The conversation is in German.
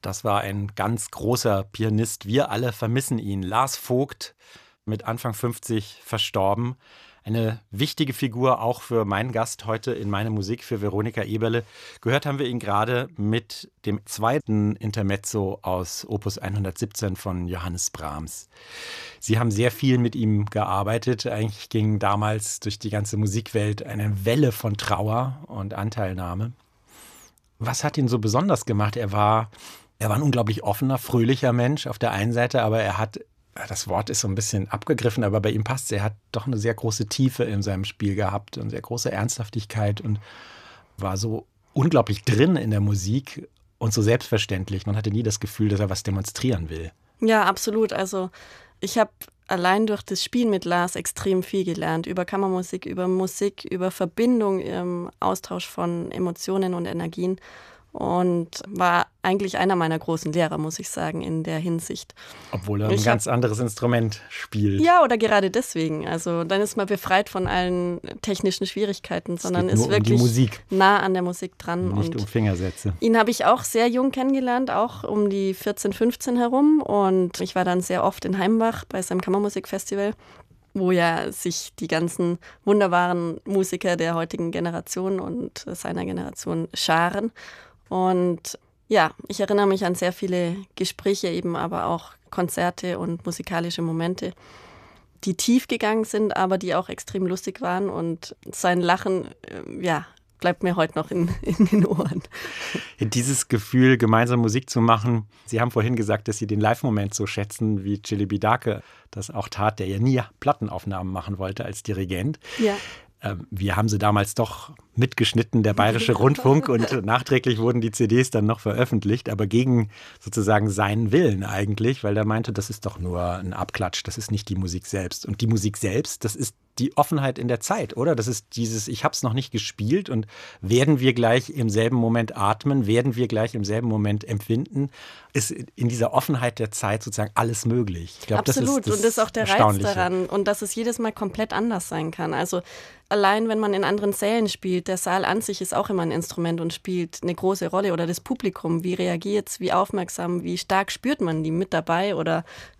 Das war ein ganz großer Pianist. Wir alle vermissen ihn. Lars Vogt, mit Anfang 50 verstorben. Eine wichtige Figur auch für meinen Gast heute in meine Musik, für Veronika Eberle. Gehört haben wir ihn gerade mit dem zweiten Intermezzo aus Opus 117 von Johannes Brahms. Sie haben sehr viel mit ihm gearbeitet. Eigentlich ging damals durch die ganze Musikwelt eine Welle von Trauer und Anteilnahme. Was hat ihn so besonders gemacht? Er war ein unglaublich offener, fröhlicher Mensch auf der einen Seite, aber das Wort ist so ein bisschen abgegriffen, aber bei ihm passt es. Er hat doch eine sehr große Tiefe in seinem Spiel gehabt und sehr große Ernsthaftigkeit und war so unglaublich drin in der Musik und so selbstverständlich. Man hatte nie das Gefühl, dass er was demonstrieren will. Ja, absolut. Also ich habe allein durch das Spielen mit Lars extrem viel gelernt. Über Kammermusik, über Musik, über Verbindung, im Austausch von Emotionen und Energien. Und war eigentlich einer meiner großen Lehrer, muss ich sagen, in der Hinsicht. Obwohl er ein ganz anderes Instrument spielt. Ja, oder gerade deswegen. Also dann ist man befreit von allen technischen Schwierigkeiten, sondern ist wirklich nah an der Musik dran. Nicht um Fingersätze. Ihn habe ich auch sehr jung kennengelernt, auch um die 14, 15 herum. Und ich war dann sehr oft in Heimbach bei seinem Kammermusikfestival, wo ja sich die ganzen wunderbaren Musiker der heutigen Generation und seiner Generation scharen. Und ja, ich erinnere mich an sehr viele Gespräche, eben aber auch Konzerte und musikalische Momente, die tief gegangen sind, aber die auch extrem lustig waren. Und sein Lachen, bleibt mir heute noch in den Ohren. Dieses Gefühl, gemeinsam Musik zu machen. Sie haben vorhin gesagt, dass Sie den Live-Moment so schätzen, wie Celebi Dake das auch tat, der ja nie Plattenaufnahmen machen wollte als Dirigent. Ja. Wir haben sie damals doch mitgeschnitten, der Bayerische Rundfunk, und nachträglich wurden die CDs dann noch veröffentlicht, aber gegen sozusagen seinen Willen eigentlich, weil er meinte, das ist doch nur ein Abklatsch, das ist nicht die Musik selbst. Und die Musik selbst, das ist die Offenheit in der Zeit, oder? Das ist dieses, ich habe es noch nicht gespielt und werden wir gleich im selben Moment atmen, werden wir gleich im selben Moment empfinden, ist in dieser Offenheit der Zeit sozusagen alles möglich. Ich glaub, absolut, und das ist auch der Reiz daran und dass es jedes Mal komplett anders sein kann. Also allein, wenn man in anderen Sälen spielt, der Saal an sich ist auch immer ein Instrument und spielt eine große Rolle, oder das Publikum, wie reagiert es, wie aufmerksam, wie stark spürt man die mit dabei oder